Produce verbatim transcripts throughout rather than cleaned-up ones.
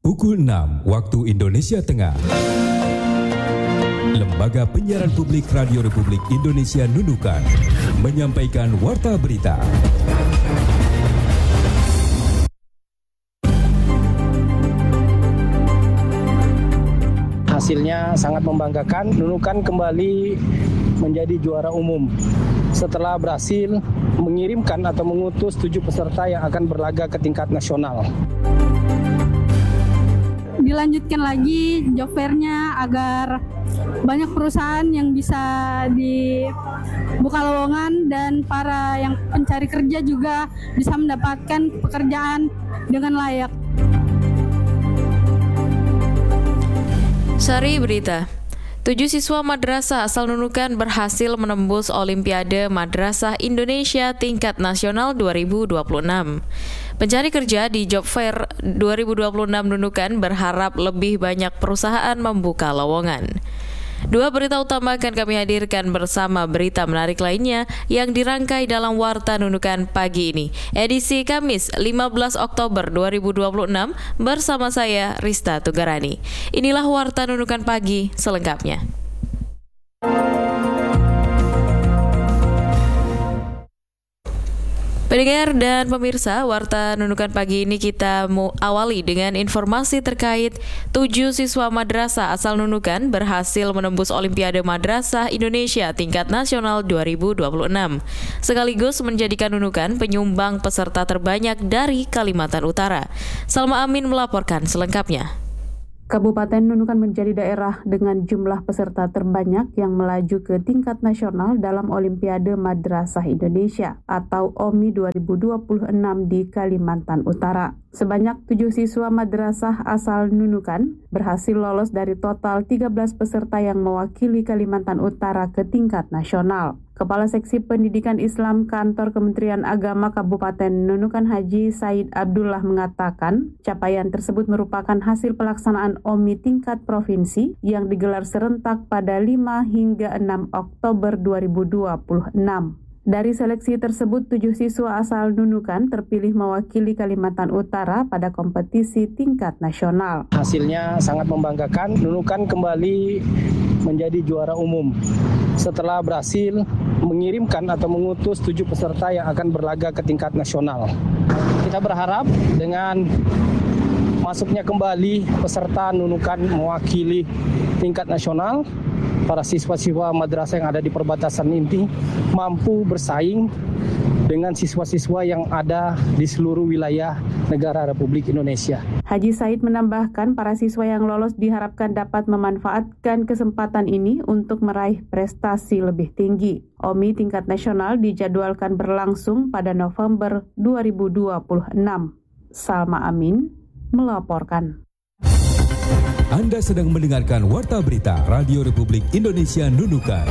Pukul enam waktu Indonesia Tengah. Lembaga Penyiaran Publik Radio Republik Indonesia Nunukan menyampaikan warta berita. Hasilnya sangat membanggakan. Nunukan kembali menjadi juara umum setelah berhasil mengirimkan atau mengutus tujuh peserta yang akan berlaga ke tingkat nasional. Dilanjutkan lagi job fair-nya agar banyak perusahaan yang bisa dibuka lowongan dan para yang pencari kerja juga bisa mendapatkan pekerjaan dengan layak. Sari berita. Tujuh siswa madrasah asal Nunukan berhasil menembus Olimpiade Madrasah Indonesia tingkat nasional dua ribu dua puluh enam. Pencari kerja di Job Fair dua ribu dua puluh enam Nunukan berharap lebih banyak perusahaan membuka lowongan. Dua berita utama akan kami hadirkan bersama berita menarik lainnya yang dirangkai dalam Warta Nunukan pagi ini, edisi Kamis lima belas Oktober dua ribu dua puluh enam bersama saya Rista Tugarani. Inilah Warta Nunukan pagi selengkapnya. Pendengar dan pemirsa, Warta Nunukan pagi ini kita mau awali dengan informasi terkait tujuh siswa madrasah asal Nunukan berhasil menembus Olimpiade Madrasah Indonesia tingkat nasional dua ribu dua puluh enam, sekaligus menjadikan Nunukan penyumbang peserta terbanyak dari Kalimantan Utara. Salma Amin melaporkan selengkapnya. Kabupaten Nunukan menjadi daerah dengan jumlah peserta terbanyak yang melaju ke tingkat nasional dalam Olimpiade Madrasah Indonesia atau O M I dua ribu dua puluh enam di Kalimantan Utara. Sebanyak tujuh siswa madrasah asal Nunukan berhasil lolos dari total tiga belas peserta yang mewakili Kalimantan Utara ke tingkat nasional. Kepala Seksi Pendidikan Islam Kantor Kementerian Agama Kabupaten Nunukan Haji Said Abdullah mengatakan, capaian tersebut merupakan hasil pelaksanaan O M I tingkat provinsi yang digelar serentak pada lima hingga enam Oktober dua ribu dua puluh enam. Dari seleksi tersebut, tujuh siswa asal Nunukan terpilih mewakili Kalimantan Utara pada kompetisi tingkat nasional. Hasilnya sangat membanggakan. Nunukan kembali menjadi juara umum setelah berhasil mengirimkan atau mengutus tujuh peserta yang akan berlaga ke tingkat nasional. Kita berharap dengan masuknya kembali peserta Nunukan mewakili tingkat nasional, para siswa-siswa madrasah yang ada di perbatasan inti mampu bersaing dengan siswa-siswa yang ada di seluruh wilayah negara Republik Indonesia. Haji Said menambahkan para siswa yang lolos diharapkan dapat memanfaatkan kesempatan ini untuk meraih prestasi lebih tinggi. O M I tingkat nasional dijadwalkan berlangsung pada November dua ribu dua puluh enam. Salma Amin melaporkan. Anda sedang mendengarkan Warta Berita Radio Republik Indonesia Nunukan.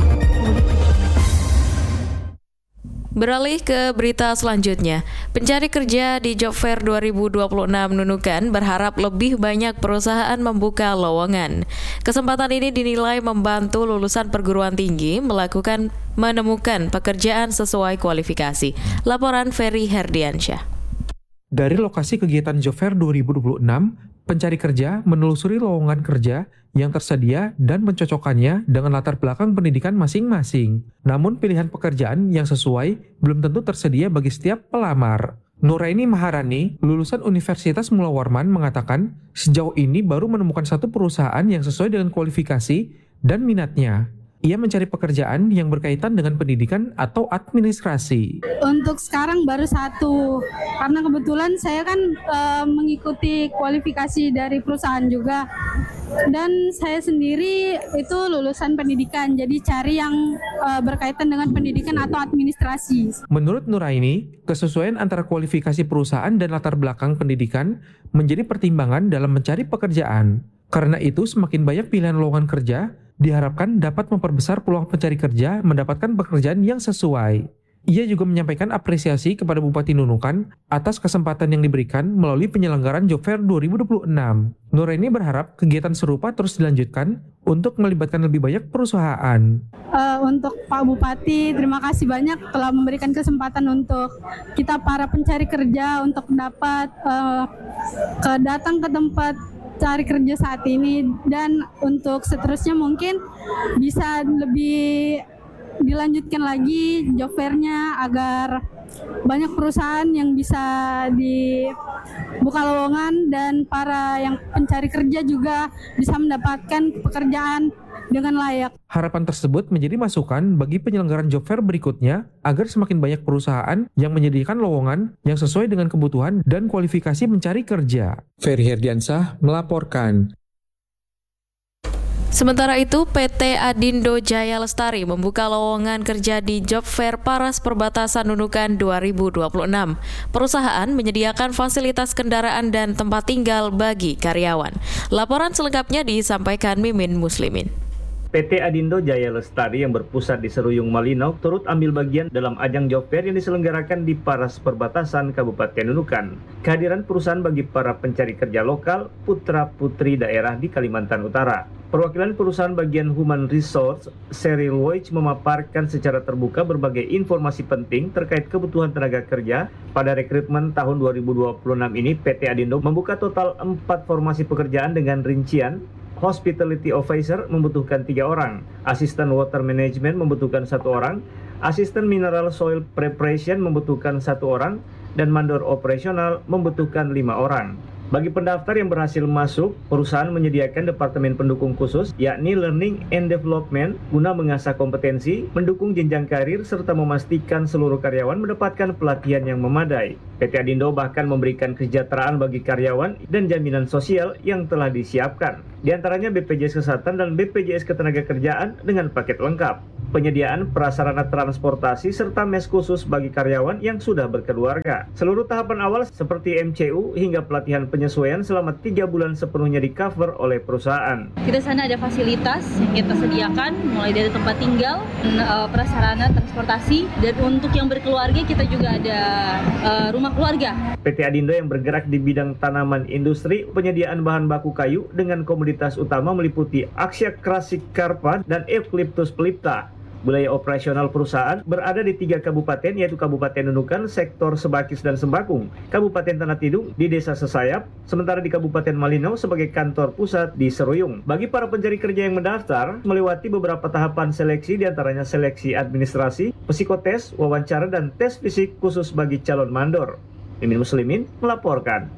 Beralih ke berita selanjutnya, pencari kerja di Job Fair dua ribu dua puluh enam Nunukan berharap lebih banyak perusahaan membuka lowongan. Kesempatan ini dinilai membantu lulusan perguruan tinggi melakukan menemukan pekerjaan sesuai kualifikasi. Laporan Ferry Herdiansyah. Dari lokasi kegiatan Job Fair dua ribu dua puluh enam, pencari kerja menelusuri lowongan kerja yang tersedia dan mencocokkannya dengan latar belakang pendidikan masing-masing. Namun pilihan pekerjaan yang sesuai belum tentu tersedia bagi setiap pelamar. Nuraini Maharani, lulusan Universitas Mula Warman, mengatakan sejauh ini baru menemukan satu perusahaan yang sesuai dengan kualifikasi dan minatnya. Ia mencari pekerjaan yang berkaitan dengan pendidikan atau administrasi. Untuk sekarang baru satu, karena kebetulan saya kan e, mengikuti kualifikasi dari perusahaan juga. Dan saya sendiri itu lulusan pendidikan, jadi cari yang e, berkaitan dengan pendidikan atau administrasi. Menurut Nuraini, kesesuaian antara kualifikasi perusahaan dan latar belakang pendidikan menjadi pertimbangan dalam mencari pekerjaan. Karena itu, semakin banyak pilihan lowongan kerja, diharapkan dapat memperbesar peluang pencari kerja mendapatkan pekerjaan yang sesuai. Ia juga menyampaikan apresiasi kepada Bupati Nunukan atas kesempatan yang diberikan melalui penyelenggaraan Job Fair dua ribu dua puluh enam. Nuraini berharap kegiatan serupa terus dilanjutkan untuk melibatkan lebih banyak perusahaan. Uh, untuk Pak Bupati, terima kasih banyak telah memberikan kesempatan untuk kita para pencari kerja untuk dapat uh, ke datang ke tempat cari kerja saat ini, dan untuk seterusnya mungkin bisa lebih dilanjutkan lagi job fair-nya agar banyak perusahaan yang bisa dibuka lowongan dan para yang pencari kerja juga bisa mendapatkan pekerjaan dengan layak. Harapan tersebut menjadi masukan bagi penyelenggaraan job fair berikutnya agar semakin banyak perusahaan yang menyediakan lowongan yang sesuai dengan kebutuhan dan kualifikasi mencari kerja. Ferry Herdiansah melaporkan. Sementara itu, P T Adindo Jaya Lestari membuka lowongan kerja di Job Fair Paras Perbatasan Nunukan dua ribu dua puluh enam. Perusahaan menyediakan fasilitas kendaraan dan tempat tinggal bagi karyawan. Laporan selengkapnya disampaikan Mimin Muslimin. P T Adindo Jaya Lestari yang berpusat di Seruyung Malinau turut ambil bagian dalam ajang job fair yang diselenggarakan di Paras Perbatasan Kabupaten Nunukan. Kehadiran perusahaan bagi para pencari kerja lokal, putra-putri daerah di Kalimantan Utara. Perwakilan perusahaan bagian Human Resource, Sheryl Wojcik, memaparkan secara terbuka berbagai informasi penting terkait kebutuhan tenaga kerja. Pada rekrutmen tahun dua ribu dua puluh enam ini, P T Adindo membuka total empat formasi pekerjaan dengan rincian: Hospitality Officer membutuhkan tiga orang, Asisten Water Management membutuhkan satu orang, Asisten Mineral Soil Preparation membutuhkan satu orang, dan Mandor Operasional membutuhkan lima orang. Bagi pendaftar yang berhasil masuk, perusahaan menyediakan departemen pendukung khusus, yakni Learning and Development, guna mengasah kompetensi, mendukung jenjang karir, serta memastikan seluruh karyawan mendapatkan pelatihan yang memadai. P T Adindo bahkan memberikan kesejahteraan bagi karyawan dan jaminan sosial yang telah disiapkan. Di antaranya B P J S Kesehatan dan B P J S Ketenagakerjaan dengan paket lengkap, penyediaan prasarana transportasi, serta mes khusus bagi karyawan yang sudah berkeluarga. Seluruh tahapan awal seperti M C U hingga pelatihan penyesuaian selama tiga bulan sepenuhnya di-cover oleh perusahaan. Di sana ada fasilitas yang kita sediakan, mulai dari tempat tinggal, prasarana transportasi, dan untuk yang berkeluarga kita juga ada uh, rumah keluarga. P T Adindo yang bergerak di bidang tanaman industri, penyediaan bahan baku kayu dengan komoditas utama meliputi Axia crassicarpa dan Eucalyptus pelipta. Wilayah operasional perusahaan berada di tiga kabupaten, yaitu Kabupaten Nunukan, sektor Sebakis dan Sembakung, Kabupaten Tanah Tidung di Desa Sesayap, sementara di Kabupaten Malinau sebagai kantor pusat di Seruyung. Bagi para pencari kerja yang mendaftar, melewati beberapa tahapan seleksi, diantaranya seleksi administrasi, psikotes, wawancara, dan tes fisik khusus bagi calon mandor. Mimin Muslimin melaporkan.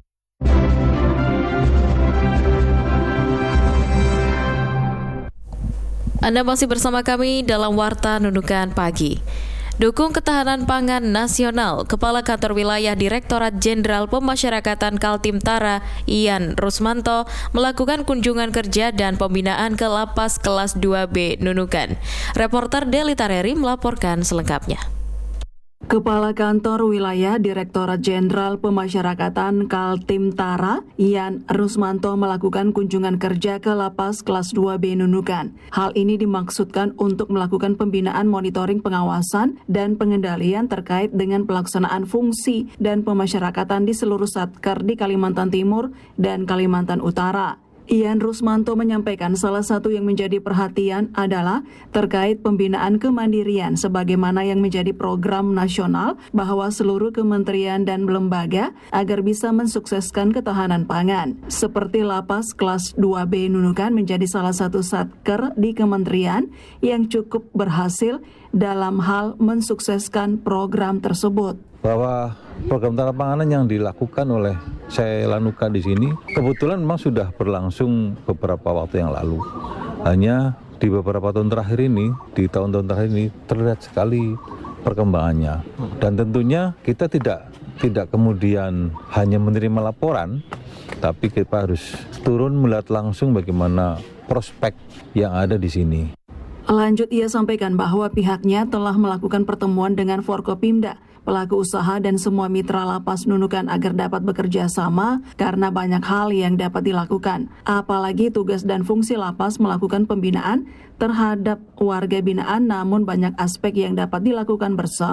Anda masih bersama kami dalam Warta Nunukan Pagi. Dukung ketahanan pangan nasional, Kepala Kantor Wilayah Direktorat Jenderal Pemasyarakatan Kaltim Tara, Ian Rusmanto, melakukan kunjungan kerja dan pembinaan ke Lapas Kelas dua B Nunukan. Reporter Deli Tareri melaporkan selengkapnya. Kepala Kantor Wilayah Direktorat Jenderal Pemasyarakatan Kaltim Tara, Ian Rusmanto, melakukan kunjungan kerja ke Lapas Kelas dua B Nunukan. Hal ini dimaksudkan untuk melakukan pembinaan monitoring pengawasan dan pengendalian terkait dengan pelaksanaan fungsi dan pemasyarakatan di seluruh satker di Kalimantan Timur dan Kalimantan Utara. Ian Rusmanto menyampaikan salah satu yang menjadi perhatian adalah terkait pembinaan kemandirian sebagaimana yang menjadi program nasional bahwa seluruh kementerian dan lembaga agar bisa mensukseskan ketahanan pangan. Seperti Lapas Kelas dua B Nunukan menjadi salah satu satker di kementerian yang cukup berhasil dalam hal mensukseskan program tersebut. Bahwa program tata panganan yang dilakukan oleh Selanuka di sini kebetulan memang sudah berlangsung beberapa waktu yang lalu. Hanya di beberapa tahun terakhir ini, di tahun-tahun terakhir ini terlihat sekali perkembangannya. Dan tentunya kita tidak tidak kemudian hanya menerima laporan, tapi kita harus turun melihat langsung bagaimana prospek yang ada di sini. Lanjut, ia sampaikan bahwa pihaknya telah melakukan pertemuan dengan Forkopimda, pelaku usaha dan semua mitra Lapas Nunukan agar dapat bekerja sama karena banyak hal yang dapat dilakukan. Apalagi tugas dan fungsi Lapas melakukan pembinaan terhadap warga binaan, namun banyak aspek yang dapat dilakukan bersama.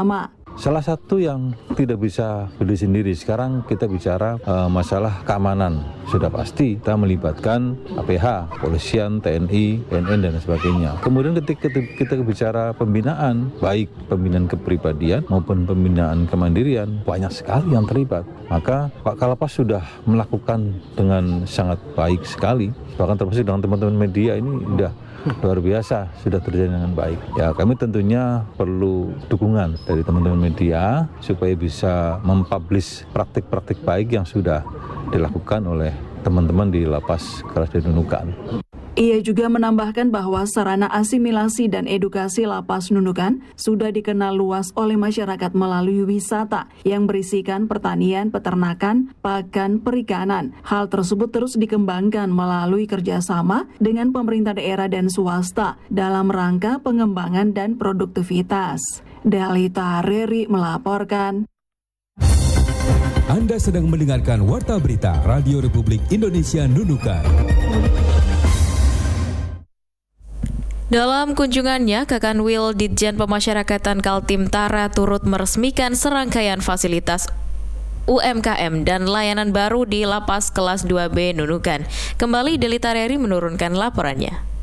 Salah satu yang tidak bisa berdiri sendiri, sekarang kita bicara uh, masalah keamanan. Sudah pasti kita melibatkan A P H, Polisian, T N I, B N N, dan sebagainya. Kemudian ketika kita bicara pembinaan, baik pembinaan kepribadian maupun pembinaan kemandirian, banyak sekali yang terlibat. Maka Pak Kalapas sudah melakukan dengan sangat baik sekali, bahkan termasuk dengan teman-teman media ini sudah luar biasa, sudah terjadi dengan baik. Ya, kami tentunya perlu dukungan dari teman-teman media supaya bisa mempublish praktik-praktik baik yang sudah dilakukan oleh teman-teman di Lapas Kelas Nunukan. Ia juga menambahkan bahwa sarana asimilasi dan edukasi Lapas Nunukan sudah dikenal luas oleh masyarakat melalui wisata yang berisikan pertanian, peternakan, pakan, perikanan. Hal tersebut terus dikembangkan melalui kerjasama dengan pemerintah daerah dan swasta dalam rangka pengembangan dan produktivitas. Dalita Reri melaporkan. Anda sedang mendengarkan Warta Berita Radio Republik Indonesia Nunukan. Dalam kunjungannya, Kakanwil Ditjen Pemasyarakatan Kaltim Tara turut meresmikan serangkaian fasilitas U M K M dan layanan baru di Lapas Kelas dua B Nunukan. Kembali Delita Reri menurunkan laporannya.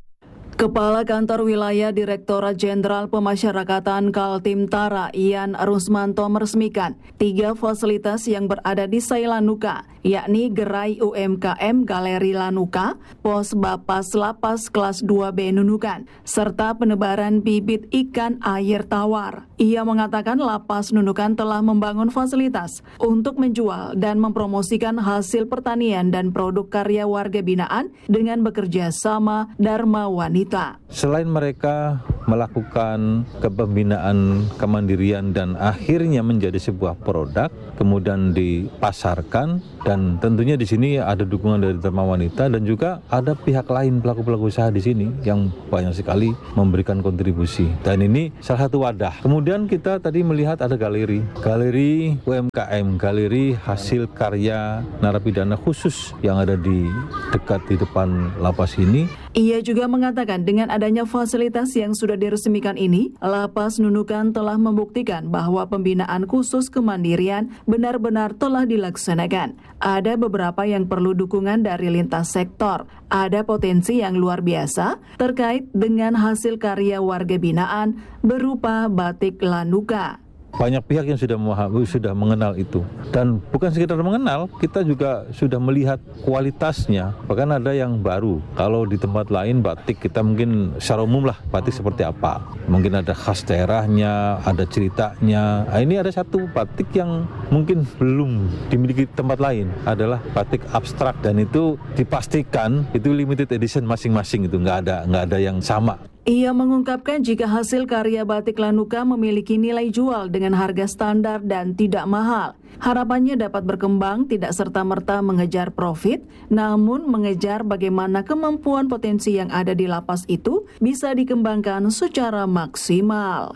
Kepala Kantor Wilayah Direktorat Jenderal Pemasyarakatan Kaltim Tara, Ian Rusmanto meresmikan tiga fasilitas yang berada di Sailanuka, yakni Gerai U M K M Galeri Lanuka, Pos Bapas Lapas Kelas dua B Nunukan, serta penebaran bibit ikan air tawar. Ia mengatakan Lapas Nunukan telah membangun fasilitas untuk menjual dan mempromosikan hasil pertanian dan produk karya warga binaan dengan bekerja sama Dharma Wanita. Selain mereka melakukan kepembinaan kemandirian dan akhirnya menjadi sebuah produk, kemudian dipasarkan, dan tentunya di sini ada dukungan dari Dharma Wanita dan juga ada pihak lain pelaku-pelaku usaha di sini yang banyak sekali memberikan kontribusi. Dan ini salah satu wadah. Kemudian kita tadi melihat ada galeri, galeri U M K M, galeri hasil karya narapidana khusus yang ada di dekat di depan lapas ini. Ia juga mengatakan dengan adanya fasilitas yang sudah diresmikan ini, Lapas Nunukan telah membuktikan bahwa pembinaan khusus kemandirian benar-benar telah dilaksanakan. Ada beberapa yang perlu dukungan dari lintas sektor. Ada potensi yang luar biasa terkait dengan hasil karya warga binaan berupa batik Lanuka. Banyak pihak yang sudah memahami, sudah mengenal itu. Dan bukan sekedar mengenal, kita juga sudah melihat kualitasnya. Bahkan ada yang baru. Kalau di tempat lain batik kita mungkin secara umum lah batik seperti apa. Mungkin ada khas daerahnya, ada ceritanya. Nah, ini ada satu batik yang mungkin belum dimiliki tempat lain. Adalah batik abstrak dan itu dipastikan itu limited edition masing-masing, itu nggak ada nggak ada yang sama. Ia mengungkapkan jika hasil karya batik Lanuka memiliki nilai jual dengan harga standar dan tidak mahal. Harapannya dapat berkembang tidak serta-merta mengejar profit, namun mengejar bagaimana kemampuan potensi yang ada di lapas itu bisa dikembangkan secara maksimal.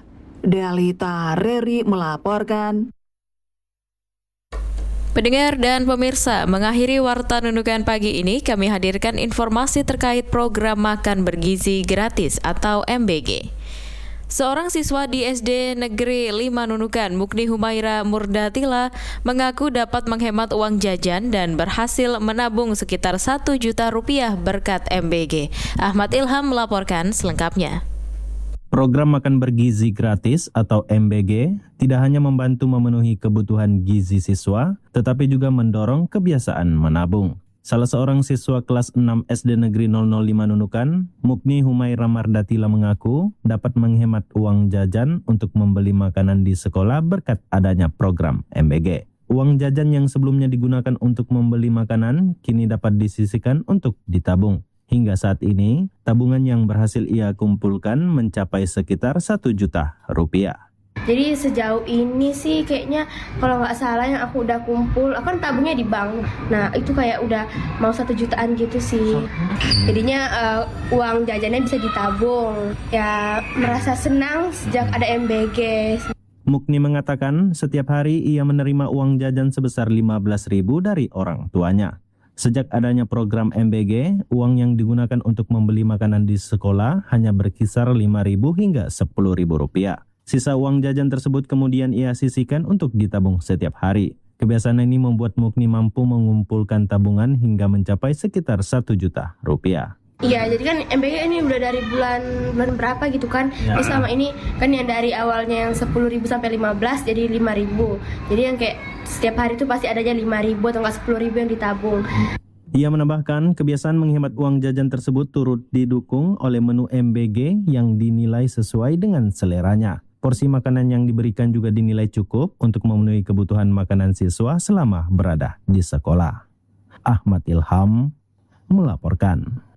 Delita Reri melaporkan. Pendengar dan pemirsa, mengakhiri Warta Nunukan pagi ini, kami hadirkan informasi terkait program makan bergizi gratis atau M B G. Seorang siswa di S D Negeri lima Nunukan, Mukni Humaira Murdatila, mengaku dapat menghemat uang jajan dan berhasil menabung sekitar satu juta rupiah berkat M B G. Ahmad Ilham melaporkan selengkapnya. Program makan bergizi gratis atau M B G tidak hanya membantu memenuhi kebutuhan gizi siswa, tetapi juga mendorong kebiasaan menabung. Salah seorang siswa kelas enam S D Negeri nol nol lima Nunukan, Mukni Humaira Mardatila mengaku dapat menghemat uang jajan untuk membeli makanan di sekolah berkat adanya program M B G. Uang jajan yang sebelumnya digunakan untuk membeli makanan kini dapat disisihkan untuk ditabung. Hingga saat ini, tabungan yang berhasil ia kumpulkan mencapai sekitar satu juta rupiah. Jadi sejauh ini sih kayaknya kalau nggak salah yang aku udah kumpul, aku kan tabungnya di bank. Nah itu kayak udah mau satu jutaan gitu sih. Jadinya uh, uang jajannya bisa ditabung. Ya merasa senang sejak ada M B G. Mukni mengatakan setiap hari ia menerima uang jajan sebesar lima belas ribu dari orang tuanya. Sejak adanya program M B G, uang yang digunakan untuk membeli makanan di sekolah hanya berkisar lima ribu hingga sepuluh ribu rupiah. Sisa uang jajan tersebut kemudian ia sisihkan untuk ditabung setiap hari. Kebiasaan ini membuat Mukni mampu mengumpulkan tabungan hingga mencapai sekitar satu juta rupiah. Iya, jadi kan M B G ini udah dari bulan bulan berapa gitu kan. Ya. Jadi selama ini kan yang dari awalnya yang sepuluh ribu sampai lima belas jadi lima ribu. Jadi yang kayak setiap hari itu pasti adanya lima ribu atau enggak sepuluh ribu yang ditabung. Ia menambahkan kebiasaan menghemat uang jajan tersebut turut didukung oleh menu M B G yang dinilai sesuai dengan seleranya. Porsi makanan yang diberikan juga dinilai cukup untuk memenuhi kebutuhan makanan siswa selama berada di sekolah. Ahmad Ilham melaporkan.